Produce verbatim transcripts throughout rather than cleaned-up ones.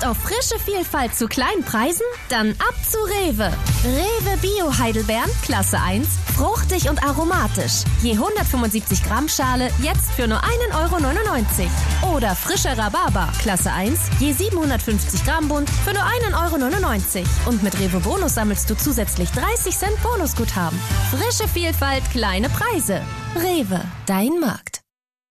auf frische Vielfalt zu kleinen Preisen? Dann ab zu Rewe. Rewe Bio Heidelbeeren, Klasse eins, fruchtig und aromatisch. Je hundertfünfundsiebzig Gramm Schale jetzt für nur ein Euro neunundneunzig. Oder frischer Rhabarber, Klasse eins, je siebenhundertfünfzig Gramm Bund für nur ein Euro neunundneunzig. Und mit Rewe Bonus sammelst du zusätzlich dreißig Cent Bonusguthaben. Frische Vielfalt, kleine Preise. Rewe, dein Markt.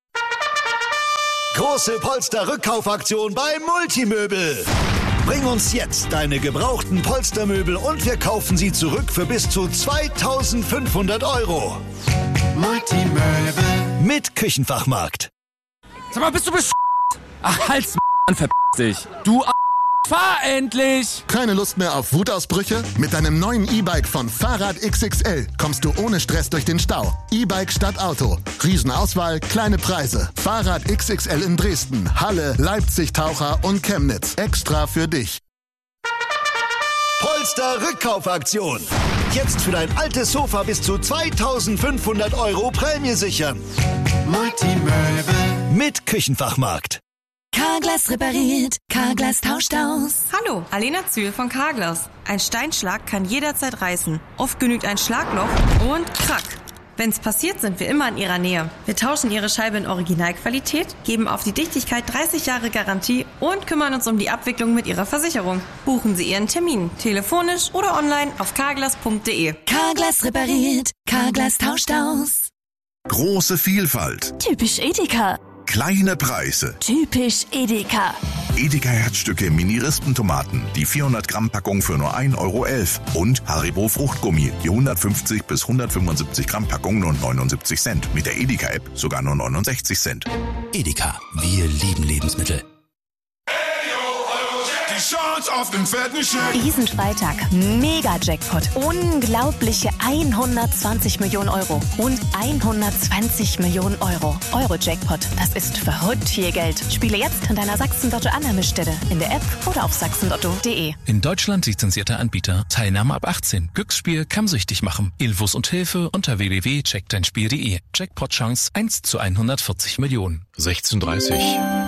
Große Polster-Rückkaufaktion bei Multimöbel. Bring uns jetzt deine gebrauchten Polstermöbel und wir kaufen sie zurück für bis zu zweitausendfünfhundert Euro. Multimöbel. Mit Küchenfachmarkt. Sag mal, bist du besch***? Ach, halt's m***, verpiss dich. Du a***, fahr endlich! Keine Lust mehr auf Wutausbrüche? Mit deinem neuen E-Bike von Fahrrad X X L kommst du ohne Stress durch den Stau. E-Bike statt Auto. Riesenauswahl, kleine Preise. Fahrrad X X L in Dresden, Halle, Leipzig, Taucher und Chemnitz. Extra für dich. Polster-Rückkaufaktion. Jetzt für dein altes Sofa bis zu zweitausendfünfhundert Euro Prämie sichern. Multimöbel. Mit Küchenfachmarkt. Carglass repariert, Carglass tauscht aus. Hallo, Alena Zühl von Carglass. Ein Steinschlag kann jederzeit reißen. Oft genügt ein Schlagloch und krack. Wenn's passiert, sind wir immer in Ihrer Nähe. Wir tauschen Ihre Scheibe in Originalqualität, geben auf die Dichtigkeit dreißig Jahre Garantie und kümmern uns um die Abwicklung mit Ihrer Versicherung. Buchen Sie Ihren Termin, telefonisch oder online auf carglass punkt de. Carglass repariert, Carglass tauscht aus. Große Vielfalt. Typisch Edeka. Kleine Preise. Typisch Edeka. Edeka Herzstücke Mini-Rispentomaten. Die vierhundert Gramm Packung für nur ein Euro elf. Und Haribo Fruchtgummi. Die hundertfünfzig bis hundertfünfundsiebzig Gramm Packung nur neunundsiebzig Cent. Mit der Edeka-App sogar nur neunundsechzig Cent. Edeka. Wir lieben Lebensmittel. Die Chance auf den fetten Scheck. Diesen Freitag Mega-Jackpot. Unglaubliche hundertzwanzig Millionen Euro. Und hundertzwanzig Millionen Euro. Euro-Jackpot. Das ist verrückt viel Geld. Spiele jetzt an deiner Sachsen-Lotto-Annahmestelle. In der App oder auf sachsenlotto punkt de. In Deutschland lizenzierter Anbieter. Teilnahme ab achtzehn. Glücksspiel kann süchtig machen. Infos und Hilfe unter w w w punkt check dein spiel punkt de. Jackpot-Chance eins zu hundertvierzig Millionen. sechzehn Uhr dreißig.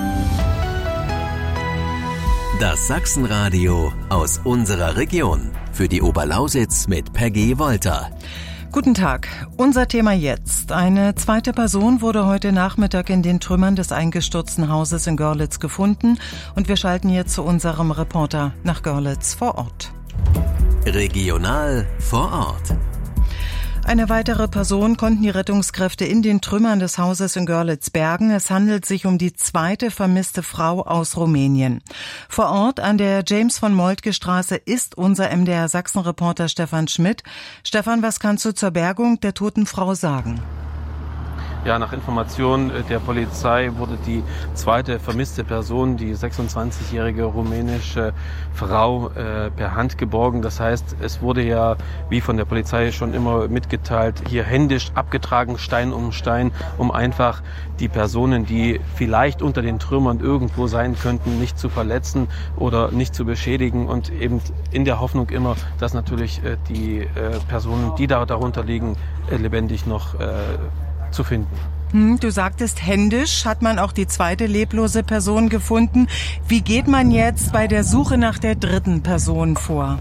Das Sachsenradio aus unserer Region. Für die Oberlausitz mit Peggy Wolter. Guten Tag. Unser Thema jetzt. Eine zweite Person wurde heute Nachmittag in den Trümmern des eingestürzten Hauses in Görlitz gefunden. Und wir schalten jetzt zu unserem Reporter nach Görlitz vor Ort. Regional vor Ort. Eine weitere Person konnten die Rettungskräfte in den Trümmern des Hauses in Görlitz bergen. Es handelt sich um die zweite vermisste Frau aus Rumänien. Vor Ort an der James-von-Moltke-Straße ist unser M D R Sachsen-Reporter Stefan Schmidt. Stefan, was kannst du zur Bergung der toten Frau sagen? Ja, nach Informationen der Polizei wurde die zweite vermisste Person, die sechsundzwanzigjährige rumänische Frau, äh, per Hand geborgen. Das heißt, es wurde ja, wie von der Polizei schon immer mitgeteilt, hier händisch abgetragen, Stein um Stein, um einfach die Personen, die vielleicht unter den Trümmern irgendwo sein könnten, nicht zu verletzen oder nicht zu beschädigen und eben in der Hoffnung immer, dass natürlich äh, die äh, Personen, die da darunter liegen, äh, lebendig noch äh, zu finden. Hm, du sagtest händisch, hat man auch die zweite leblose Person gefunden. Wie geht man jetzt bei der Suche nach der dritten Person vor?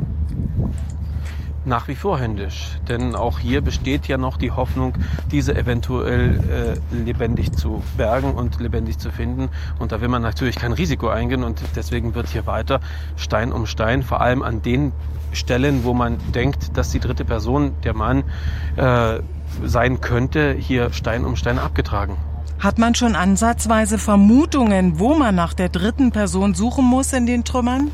Nach wie vor händisch, denn auch hier besteht ja noch die Hoffnung, diese eventuell äh, lebendig zu bergen und lebendig zu finden. Und da will man natürlich kein Risiko eingehen und deswegen wird hier weiter Stein um Stein, vor allem an den Stellen, wo man denkt, dass die dritte Person, der Mann, äh, sein könnte, hier Stein um Stein abgetragen. Hat man schon ansatzweise Vermutungen, wo man nach der dritten Person suchen muss in den Trümmern?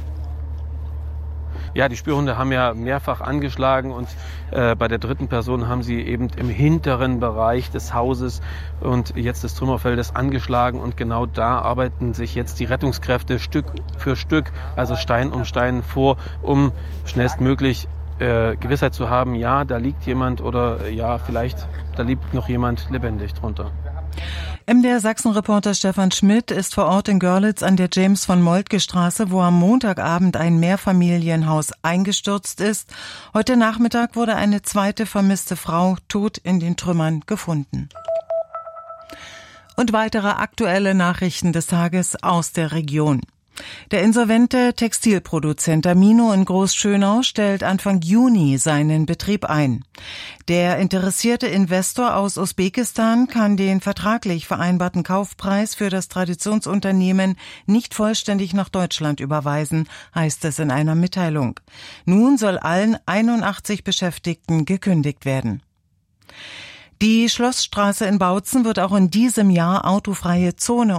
Ja, die Spürhunde haben ja mehrfach angeschlagen und äh, bei der dritten Person haben sie eben im hinteren Bereich des Hauses und jetzt des Trümmerfeldes angeschlagen und genau da arbeiten sich jetzt die Rettungskräfte Stück für Stück, also Stein um Stein vor, um schnellstmöglich äh, Gewissheit zu haben, ja, da liegt jemand oder ja, vielleicht da liegt noch jemand lebendig drunter. M D R Sachsen-Reporter Stefan Schmidt ist vor Ort in Görlitz an der James-von-Moltke-Straße, wo am Montagabend ein Mehrfamilienhaus eingestürzt ist. Heute Nachmittag wurde eine zweite vermisste Frau tot in den Trümmern gefunden. Und weitere aktuelle Nachrichten des Tages aus der Region. Der insolvente Textilproduzent Amino in Großschönau stellt Anfang Juni seinen Betrieb ein. Der interessierte Investor aus Usbekistan kann den vertraglich vereinbarten Kaufpreis für das Traditionsunternehmen nicht vollständig nach Deutschland überweisen, heißt es in einer Mitteilung. Nun soll allen einundachtzig Beschäftigten gekündigt werden. Die Schlossstraße in Bautzen wird auch in diesem Jahr autofreie Zone